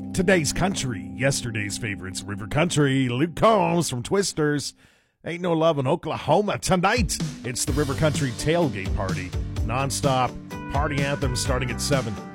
Today's country, yesterday's favorites, River Country, Luke Combs from Twisters. Ain't No Love in Oklahoma. Tonight, it's the River Country Tailgate Party. Non-stop party anthems starting at 7.